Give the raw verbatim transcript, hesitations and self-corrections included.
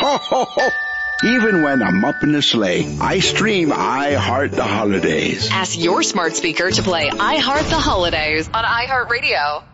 Ho, ho, ho. Even when I'm up in the sleigh, I stream I Heart the Holidays. Ask your smart speaker to play I Heart the Holidays on iHeartRadio.